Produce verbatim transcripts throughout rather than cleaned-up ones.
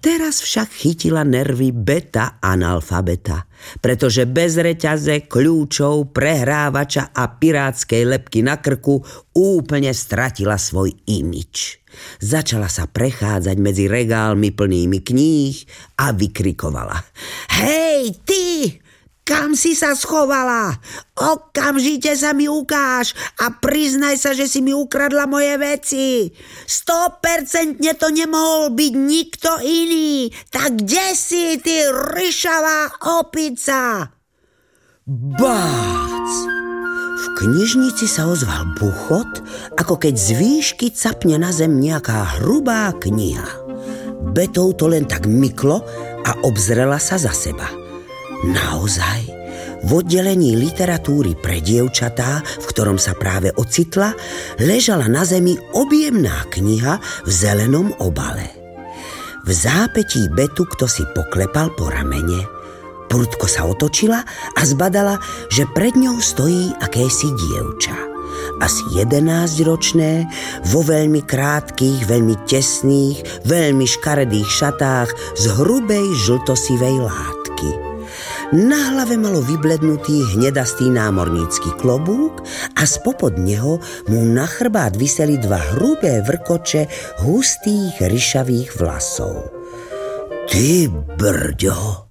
Teraz však chytila nervy Beta analfabeta, pretože bez reťaze, kľúčov, prehrávača a pirátskej lebky na krku úplne stratila svoj imič. Začala sa prechádzať medzi regálmi plnými kníh a vykrikovala: Hej, ty! Kam si sa schovala? Okamžite sa mi ukáž a priznaj sa, že si mi ukradla moje veci. Sto percentne to nemohol byť nikto iný. Tak kde si, ty ryšavá opica? Bác! V knižnici sa ozval buchot, ako keď z výšky capne na zem nejaká hrubá kniha. Betou to len tak myklo a obzrela sa za seba. Naozaj, v oddelení literatúry pre dievčatá, v ktorom sa práve ocitla, ležala na zemi objemná kniha v zelenom obale. V zápätí Betu kto si poklepal po ramene. Prudko sa otočila a zbadala, že pred ňou stojí akési dievča. Asi jedenásťročné, vo veľmi krátkych, veľmi tesných, veľmi škaredých šatách z hrubej žltosivej látky. Na hlave malo vyblednutý hnedastý námornícky klobúk a spopod neho mu na chrbát viseli dva hrubé vrkoče hustých ryšavých vlasov. Ty brďo!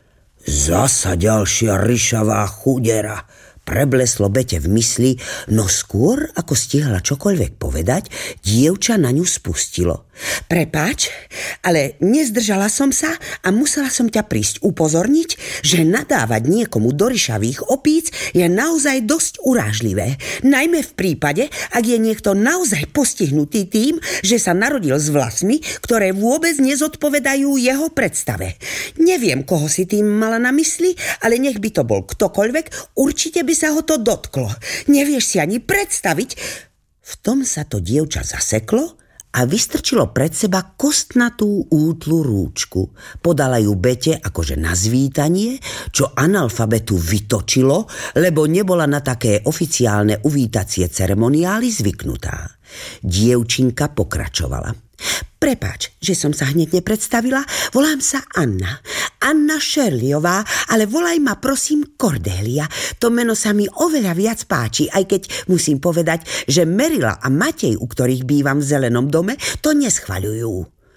Zasa ďalšia ryšavá chudera, prebleslo Bete v mysli, no skôr, ako stihla čokoľvek povedať, dievča na ňu spustilo. Prepáč, ale nezdržala som sa a musela som ťa prísť upozorniť, že nadávať niekomu do ryšavých opíc je naozaj dosť urážlivé. Najmä v prípade, ak je niekto naozaj postihnutý tým, že sa narodil s vlasmi, ktoré vôbec nezodpovedajú jeho predstave. Neviem, koho si tým mala na mysli, ale nech by to bol ktokoľvek, určite by sa ho to dotklo. Nevieš si ani predstaviť. V tom sa to dievča zaseklo a vystrčilo pred seba kostnatú útlu rúčku. Podala ju Bete akože na zvítanie, čo analfabetu vytočilo, lebo nebola na také oficiálne uvítacie ceremoniály zvyknutá. Dievčinka pokračovala. Prepáč, že som sa hneď nepredstavila, volám sa Anna. Anna Šerliová, ale volaj ma prosím Kordélia. To meno sa mi oveľa viac páči, aj keď musím povedať, že Merila a Matej, u ktorých bývam v Zelenom dome, to neschvaľujú.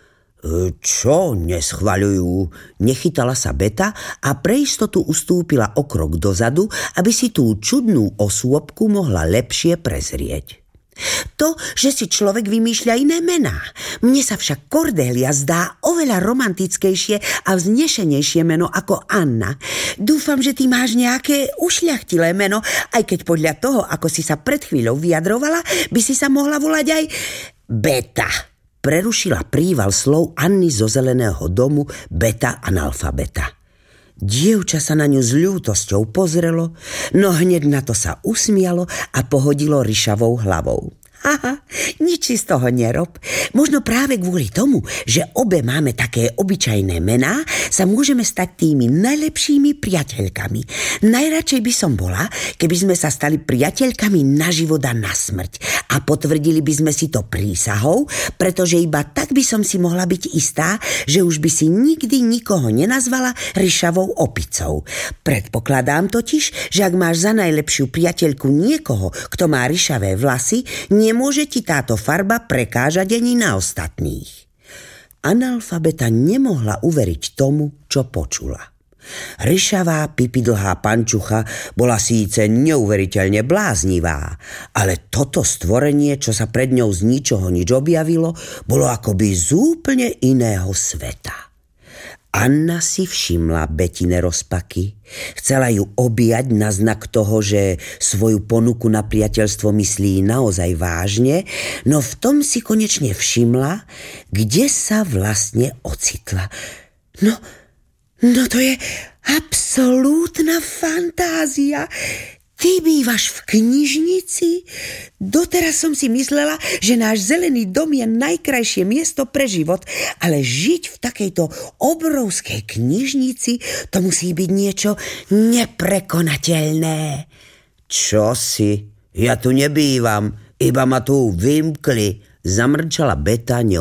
Čo neschvaľujú? Nechytala sa Beta a pre istotu ustúpila o krok dozadu, aby si tú čudnú osôbku mohla lepšie prezrieť. To, že si človek vymýšľa iné mená. Mne sa však Kordélia zdá oveľa romantickejšie a vznešenejšie meno ako Anna. Dúfam, že ty máš nejaké ušľachtilé meno, aj keď podľa toho, ako si sa pred chvíľou vyjadrovala, by si sa mohla volať aj Beta. Prerušila príval slov Anny zo Zeleného domu Beta analfabeta. Dievča sa na ňu s ľútosťou pozrelo, no hneď na to sa usmialo a pohodilo ryšavou hlavou. Haha, nič si z toho nerob. Možno práve kvôli tomu, že obe máme také obyčajné mená, sa môžeme stať tými najlepšími priateľkami. Najradšej by som bola, keby sme sa stali priateľkami na život a na smrť. A potvrdili by sme si to prísahou, pretože iba tak by som si mohla byť istá, že už by si nikdy nikoho nenazvala ryšavou opicou. Predpokladám totiž, že ak máš za najlepšiu priateľku niekoho, kto má ryšavé vlasy, nemôže ti táto farba prekážať ani na ostatných. Analfabeta nemohla uveriť tomu, čo počula. Ryšavá pipidlhá pančucha bola síce neuveriteľne bláznivá, ale toto stvorenie, čo sa pred ňou z ničoho nič objavilo, bolo akoby z úplne iného sveta. Anna si všimla Betine rozpaky. Chcela ju objať na znak toho, že svoju ponuku na priateľstvo myslí naozaj vážne, no v tom si konečne všimla, kde sa vlastne ocitla. No, no to je absolútna fantázia. Ty bývaš v knižnici? Doteraz som si myslela, že náš Zelený dom je najkrajšie miesto pre život, ale žiť v takejto obrovskej knižnici, to musí byť niečo neprekonateľné. Čo si? Ja tu nebývam, iba ma tu vymkli, zamrčala Beta